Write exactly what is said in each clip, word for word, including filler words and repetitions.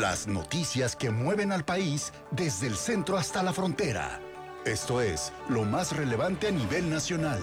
Las noticias que mueven al país desde el centro hasta la frontera. Esto es lo más relevante a nivel nacional.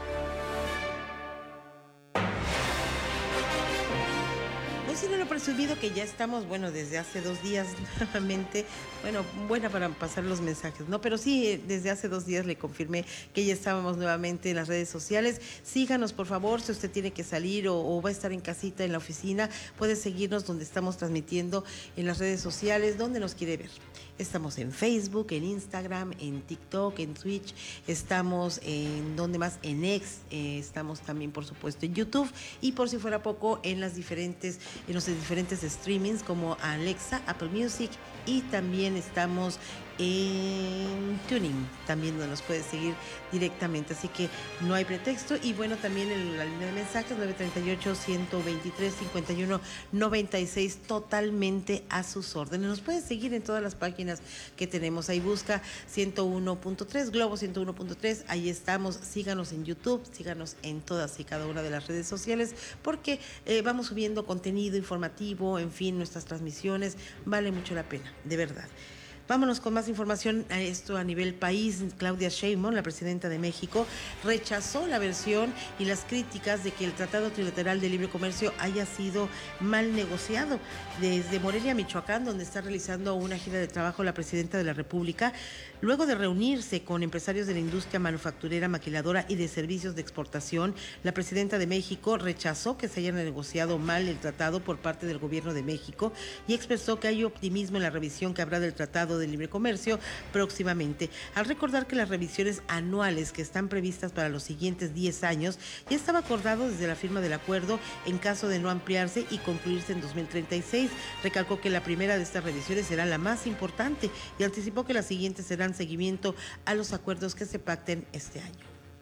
Sí, no lo he presumido que ya estamos, bueno, desde hace dos días nuevamente, bueno, buena para pasar los mensajes, ¿no? Pero sí, desde hace dos días le confirmé que ya estábamos nuevamente en las redes sociales. Síganos, por favor, si usted tiene que salir o, o va a estar en casita, en la oficina, puede seguirnos donde estamos transmitiendo en las redes sociales, donde nos quiere ver. Estamos en Facebook, en Instagram, en TikTok, en Twitch, estamos en, ¿dónde más? En X, eh, estamos también, por supuesto, en YouTube y por si fuera poco, en las diferentes, en los diferentes streamings como Alexa, Apple Music y también estamos en Tuning, también donde nos puede seguir directamente, así que no hay pretexto. Y bueno, también en la línea de mensajes nueve tres ocho, uno dos tres, cinco uno nueve seis, totalmente a sus órdenes. Nos puede seguir en todas las páginas que tenemos, ahí busca ciento uno punto tres, Globo ciento uno punto tres, ahí estamos. Síganos en YouTube, síganos en todas y cada una de las redes sociales, porque eh, vamos subiendo contenido informativo, en fin, nuestras transmisiones, vale mucho la pena, de verdad. Vámonos con más información a esto a nivel país. Claudia Sheinbaum, la presidenta de México, rechazó la versión y las críticas de que el Tratado Trilateral de Libre Comercio haya sido mal negociado. Desde Morelia, Michoacán, donde está realizando una gira de trabajo la presidenta de la República, luego de reunirse con empresarios de la industria manufacturera, maquiladora y de servicios de exportación, la presidenta de México rechazó que se haya negociado mal el tratado por parte del gobierno de México y expresó que hay optimismo en la revisión que habrá del Tratado de Libre Comercio próximamente, al recordar que las revisiones anuales que están previstas para los siguientes diez años ya estaba acordado desde la firma del acuerdo en caso de no ampliarse y concluirse en dos mil treinta y seis. Recalcó que la primera de estas revisiones será la más importante y anticipó que las siguientes serán seguimiento a los acuerdos que se pacten este año.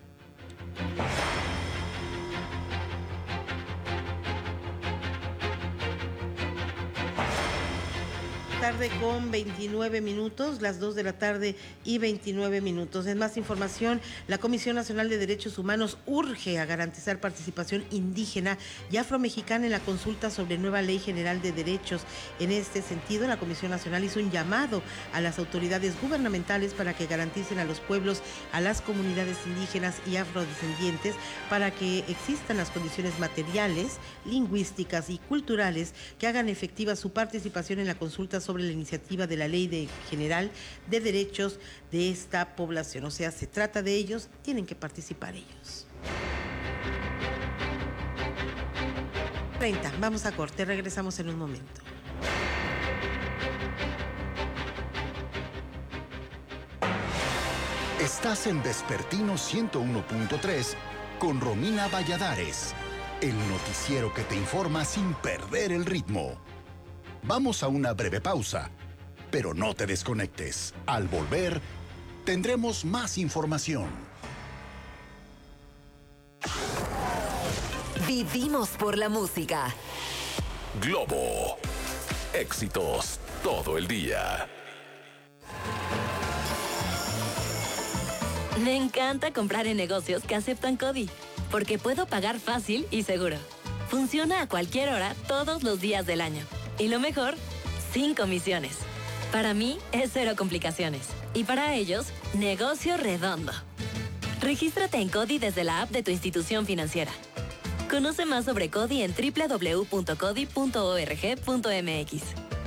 Tarde con veintinueve minutos, las dos de la tarde y veintinueve minutos. En más información, la Comisión Nacional de Derechos Humanos urge a garantizar participación indígena y afromexicana en la consulta sobre nueva Ley General de Derechos. En este sentido, la Comisión Nacional hizo un llamado a las autoridades gubernamentales para que garanticen a los pueblos, a las comunidades indígenas y afrodescendientes para que existan las condiciones materiales, lingüísticas y culturales que hagan efectiva su participación en la consulta sobre la iniciativa de la Ley de General de Derechos de esta población. O sea, se trata de ellos, tienen que participar ellos. treinta, vamos a corte, regresamos en un momento. Estás en Vespertino ciento uno punto tres con Romina Valladares, el noticiero que te informa sin perder el ritmo. Vamos a una breve pausa, pero no te desconectes. Al volver, tendremos más información. Vivimos por la música. Globo. Éxitos todo el día. Me encanta comprar en negocios que aceptan CODI, porque puedo pagar fácil y seguro. Funciona a cualquier hora, todos los días del año. Y lo mejor, sin comisiones. Para mí es cero complicaciones. Y para ellos, negocio redondo. Regístrate en CODI desde la app de tu institución financiera. Conoce más sobre CODI en doble u doble u doble u punto codi punto org punto m x.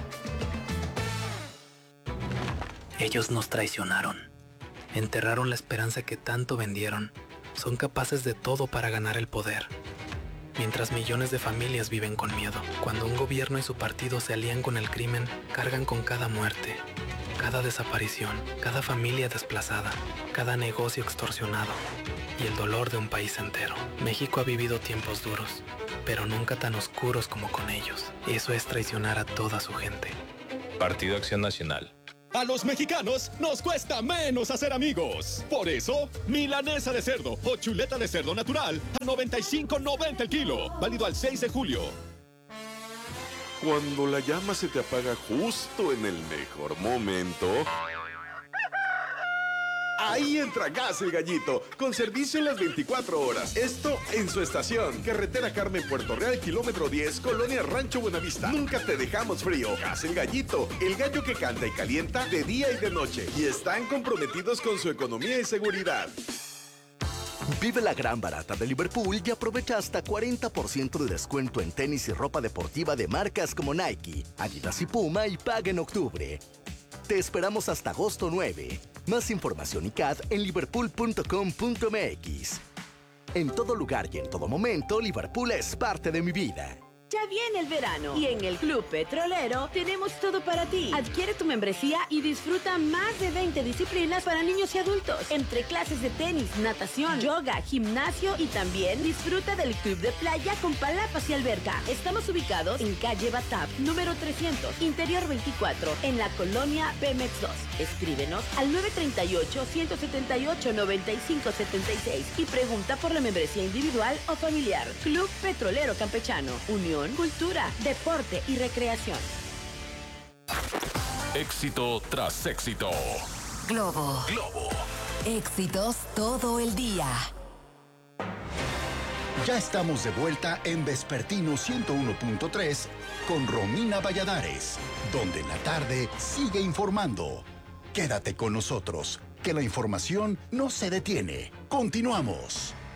Ellos nos traicionaron. Enterraron la esperanza que tanto vendieron. Son capaces de todo para ganar el poder. Mientras millones de familias viven con miedo. Cuando un gobierno y su partido se alían con el crimen, cargan con cada muerte, cada desaparición, cada familia desplazada, cada negocio extorsionado y el dolor de un país entero. México ha vivido tiempos duros, pero nunca tan oscuros como con ellos. Eso es traicionar a toda su gente. Partido Acción Nacional. A los mexicanos nos cuesta menos hacer amigos. Por eso, milanesa de cerdo o chuleta de cerdo natural a noventa y cinco noventa el kilo. Válido al seis de julio. Cuando la llama se te apaga justo en el mejor momento, Ahí entra Gas El Gallito, con servicio en las veinticuatro horas. Esto en su estación. Carretera Carmen, Puerto Real, kilómetro diez, Colonia Rancho Buenavista. Nunca te dejamos frío. Gas El Gallito, el gallo que canta y calienta de día y de noche. Y están comprometidos con su economía y seguridad. Vive la gran barata de Liverpool y aprovecha hasta cuarenta por ciento de descuento en tenis y ropa deportiva de marcas como Nike, Adidas y Puma y paga en octubre. Te esperamos hasta agosto nueve. Más información y C A D en liverpool punto com punto m x. En todo lugar y en todo momento, Liverpool es parte de mi vida. Ya viene el verano y en el Club Petrolero tenemos todo para ti. Adquiere tu membresía y disfruta más de veinte disciplinas para niños y adultos. Entre clases de tenis, natación, yoga, gimnasio y también disfruta del club de playa con palapas y alberca. Estamos ubicados en calle Batap, número trescientos, interior veinticuatro, en la colonia Pemex dos. Escríbenos al nueve tres ocho, uno siete ocho, nueve cinco siete seis y pregunta por la membresía individual o familiar. Club Petrolero Campechano, Unión, cultura, deporte y recreación. Éxito tras éxito. Globo. Globo. Éxitos todo el día. Ya estamos de vuelta en Vespertino ciento uno punto tres con Romina Valladares, donde la tarde sigue informando. Quédate con nosotros, que la información no se detiene. Continuamos.